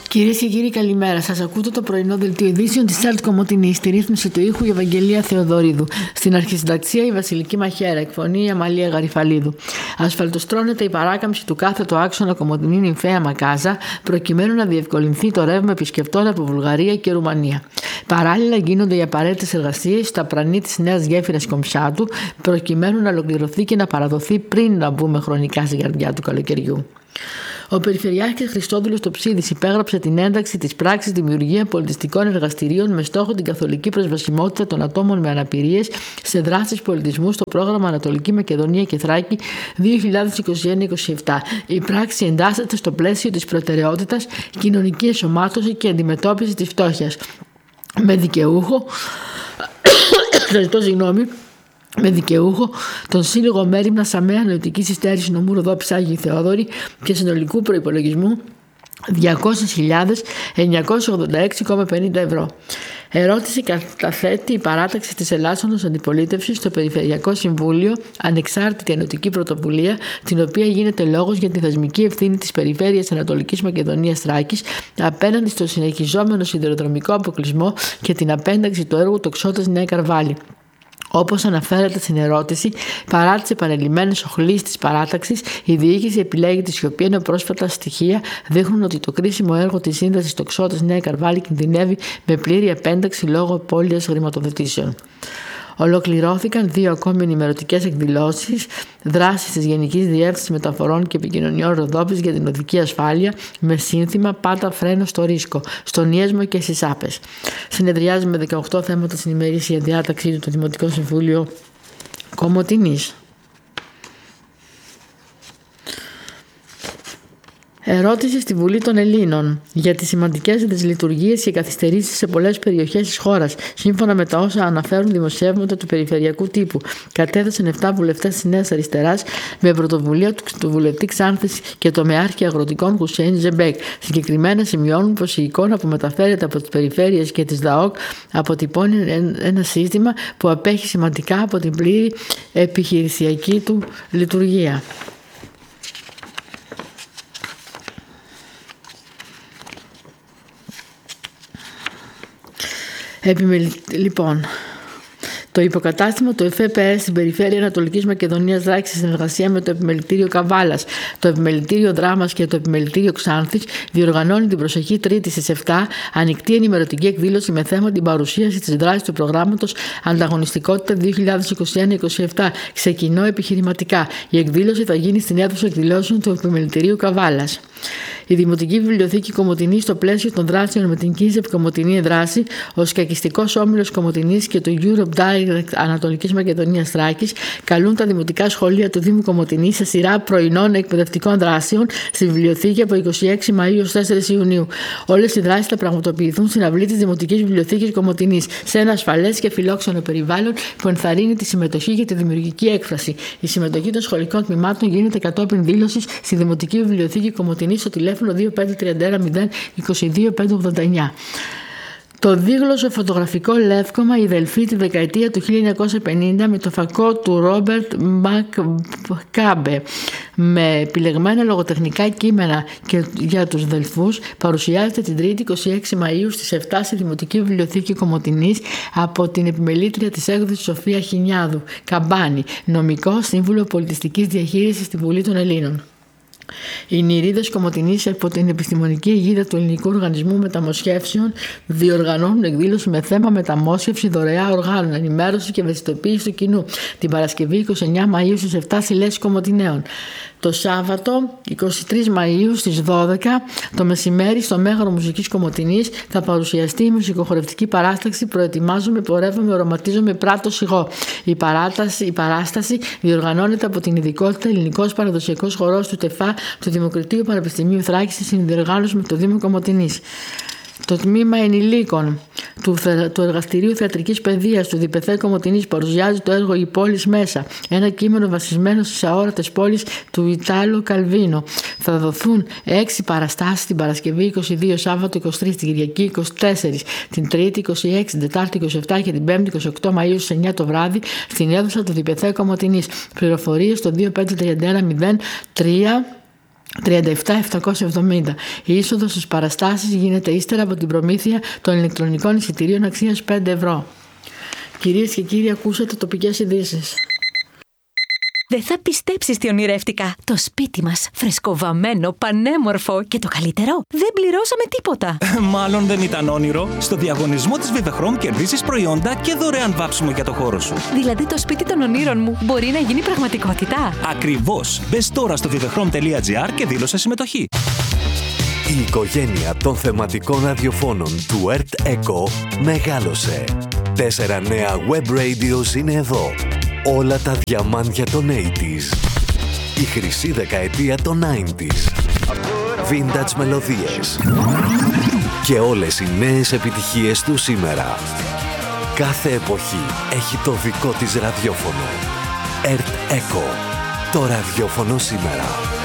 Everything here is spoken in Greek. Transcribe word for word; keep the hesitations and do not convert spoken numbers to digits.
Κυρίες και κύριοι, καλημέρα. Σας ακούτε το πρωινό δελτίο ειδήσεων της Άλτ Κομοτηνής. Στη ρύθμιση του ήχου η Ευαγγελία Θεοδωρίδου. Στην αρχισυνταξία η Βασιλική Μαχαίρα. Εκφωνή η Αμαλία Γαριφαλίδου. Ασφαλτοστρώνεται η παράκαμψη του κάθετου άξονα Κομοτηνή Νυμφαία Μακάζα, προκειμένου να διευκολυνθεί το ρεύμα επισκεπτών από Βουλγαρία και Ρουμανία. Παράλληλα, γίνονται οι απαραίτητες εργασίες στα πρανή της νέας γέφυρας Κομψάτου, προκειμένου να ολοκληρωθεί και να παραδοθεί πριν να μπούμε χρονικά στην καρδιά του καλοκαιριού. Ο Περιφερειάρχης Χριστόδουλος Τοψίδης υπέγραψε την ένταξη της πράξης δημιουργία πολιτιστικών εργαστηρίων με στόχο την καθολική προσβασιμότητα των ατόμων με αναπηρίες σε δράσεις πολιτισμού στο πρόγραμμα Ανατολική Μακεδονία και Θράκη δύο χιλιάδες είκοσι ένα είκοσι επτά. Η πράξη εντάσσεται στο πλαίσιο της προτεραιότητας κοινωνική ενσωμάτωση και αντιμετώπιση της φτώχειας. Με δικαιούχο. συγγνώμη. με δικαιούχο τον Σύλλογο Μέριμνα Σαμαία Νοητικής Υστέρησης Νομού Ροδόπης Άγιοι Θεόδωροι και συνολικού προϋπολογισμού διακόσιες χιλιάδες εννιακόσια ογδόντα έξι κόμμα πενήντα ευρώ. Ερώτηση καταθέτει η παράταξη της Ελλάσσονος Αντιπολίτευσης στο Περιφερειακό Συμβούλιο, ανεξάρτητη ενωτική πρωτοβουλία, την οποία γίνεται λόγος για τη θεσμική ευθύνη της Περιφέρειας Ανατολικής Μακεδονίας Θράκης απέναντι στο συνεχιζόμενο σιδηροδρομικό αποκλεισμό και την απένταξη του έργου τοξότας Νέα Καρβάλη. Όπως αναφέρεται στην ερώτηση, παρά τις επανελειμμένες οχλήσεις της παράταξης, η διοίκηση επιλέγει τη σιωπή, ενώ πρόσφατα στοιχεία δείχνουν ότι το κρίσιμο έργο της σύνδεσης τοξότας Νέα Καρβάλη κινδυνεύει με πλήρη επένταξη λόγω απώλειας χρηματοδοτήσεων. Ολοκληρώθηκαν δύο ακόμη ενημερωτικές εκδηλώσεις, δράσεις της Γενικής Διεύθυνσης Μεταφορών και Επικοινωνιών Ροδόπης για την οδική ασφάλεια με σύνθημα «Πάτα φρένο στο ρίσκο», στον Ιέσμο και στις Άπες. Συνεδριάζει με δεκαοκτώ θέματα στην ημερήσια διάταξή του το Δημοτικό Συμβούλιο Κομοτηνής. Ερώτηση στη Βουλή των Ελλήνων για τις σημαντικές δυσλειτουργίες και καθυστερήσεις σε πολλές περιοχές της χώρας, σύμφωνα με τα όσα αναφέρουν δημοσιεύματα του περιφερειακού τύπου. Κατέθεσαν επτά βουλευτές της Νέας Αριστεράς με πρωτοβουλία του, του βουλευτή Ξάνθης και τομεάρχη αγροτικών Χουσέιν Ζεμπέκ. Συγκεκριμένα σημειώνουν πως η εικόνα που μεταφέρεται από τις περιφέρειες και τις ΔΑΟΚ αποτυπώνει ένα σύστημα που απέχει σημαντικά από την πλήρη επιχειρησιακή του λειτουργία. Επιμελ... Λοιπόν, το υποκατάστημα του ΕΦΕΠΕΣ στην περιφέρεια Ανατολικής Μακεδονίας Θράκης σε συνεργασία με το Επιμελητήριο Καβάλας, το Επιμελητήριο Δράμας και το Επιμελητήριο Ξάνθης διοργανώνει την προσεχή Τρίτη στις επτά ανοιχτή ενημερωτική εκδήλωση με θέμα την παρουσίαση της δράσης του προγράμματος Ανταγωνιστικότητα δύο χιλιάδες είκοσι ένα είκοσι επτά. Ξεκινώ επιχειρηματικά. Η εκδήλωση θα γίνει στην αίθουσα εκδηλώσεων του Επιμελητηρίου Καβάλας. Η Δημοτική Βιβλιοθήκη Κομοτηνής, στο πλαίσιο των δράσεων με την Κίνσεπ Κομοτηνή Δράση, ο Σκακιστικός Όμιλος Κομοτηνής και το Europe Direct Ανατολικής Μακεδονίας Θράκης καλούν τα δημοτικά σχολεία του Δήμου Κομοτηνής σε σειρά πρωινών εκπαιδευτικών δράσεων στη βιβλιοθήκη από είκοσι έξι Μαΐου έως τέσσερις Ιουνίου. Όλες οι δράσεις θα πραγματοποιηθούν στην αυλή της Δημοτικής Βιβλιοθήκης Κομοτηνής, σε ένα ασφαλές και φιλόξενο περιβάλλον που ενθαρρύνει τη συμμετοχή και τη δημιουργική έκφραση. Η συμμετοχή των σχολικών τμήματων γίνεται κατόπιν δήλωσης στη Δημοτική Βιβλιοθήκη Κομοτηνής στο τηλέφωνο δύο πέντε τριάντα ένα μηδέν είκοσι δύο πεντακόσια ογδόντα εννιά. Το δίγλωσσο φωτογραφικό λεύκομα «Η Δελφή» τη δεκαετία του χίλια εννιακόσια πενήντα με το φακό του Ρόμπερτ Μακκάμπε με επιλεγμένα λογοτεχνικά κείμενα και για τους Δελφούς παρουσιάζεται την Τρίτη είκοσι έξι Μαΐου στις επτά στη Δημοτική Βιβλιοθήκη Κομοτηνής από την επιμελήτρια της έκδοσης Σοφία Χινιάδου Καμπάνη, νομικό σύμβουλο πολιτιστικής διαχείρισης στη Βουλή των Ελλήνων. Οι Νηρίδες Κομοτηνής από την επιστημονική αιγίδα του Ελληνικού Οργανισμού Μεταμοσχεύσεων διοργανώνουν εκδήλωση με θέμα μεταμόσχευση δωρεά οργάνων, ενημέρωση και ευαισθητοποίηση του κοινού την Παρασκευή είκοσι εννέα Μαΐου στις επτά στη Λέσχη Κομοτηναίων. Το Σάββατο είκοσι τρεις Μαΐου στις δώδεκα το μεσημέρι στο Μέγαρο Μουσικής Κομοτηνής θα παρουσιαστεί η μουσικοχορευτική παράσταση «Προετοιμάζομαι, πορεύομαι, οραματίζομαι, πράττω εγώ». Η, παράταση, η παράσταση διοργανώνεται από την ειδικότητα Ελληνικός Παραδοσιακός Χορός του ΤΕΦΑ του Δημοκρατίου Πανεπιστημίου Θράκης σε συνδιοργάνωση με το Δήμο Κομοτηνής. Το τμήμα ενηλίκων του, του Εργαστηρίου Θεατρικής Παιδείας του ΔΠΘ Κομοτηνής παρουσιάζει το έργο «Η πόλης μέσα», ένα κείμενο βασισμένο στις αόρατες πόλεις του Ιτάλο Καλβίνο. Θα δοθούν έξι παραστάσεις την Παρασκευή είκοσι δύο, Σάββατο είκοσι τρεις, την Κυριακή είκοσι τέσσερα, την Τρίτη είκοσι έξι, την Τετάρτη είκοσι επτά και την Πέμπτη είκοσι οκτώ Μαΐου στις εννιά το βράδυ στην αίθουσα του ΔΠΘ Κομοτηνής. Πληροφορίες στο δύο πέντε τριάντα ένα μηδέν τρία τριάντα επτά επτακόσια εβδομήντα. Η είσοδος στις παραστάσεις γίνεται ύστερα από την προμήθεια των ηλεκτρονικών εισιτηρίων αξίας πέντε ευρώ. Κυρίες και κύριοι, ακούσατε τοπικές ειδήσεις. Δεν θα πιστέψεις τι ονειρεύτηκα. Το σπίτι μας, φρεσκοβαμμένο, πανέμορφο και το καλύτερο, δεν πληρώσαμε τίποτα. Μάλλον δεν ήταν όνειρο. Στο διαγωνισμό της Vivechrome κερδίζεις προϊόντα και δωρεάν βάψιμο για το χώρο σου. Δηλαδή το σπίτι των ονείρων μου μπορεί να γίνει πραγματικότητα. Ακριβώς. Μπες τώρα στο vivechrome τελεία gr και δήλωσε συμμετοχή. Η οικογένεια των θεματικών ραδιοφώνων του Earth Echo μεγάλωσε. Τέσσερα νέα web radios είναι εδώ. Όλα τα διαμάντια των ογδόντα. Η χρυσή δεκαετία των ενενήντα. Vintage μελωδίες. Και όλες οι νέες επιτυχίες του σήμερα. Κάθε εποχή έχει το δικό της ραδιόφωνο. Earth Echo. Το ραδιόφωνο σήμερα.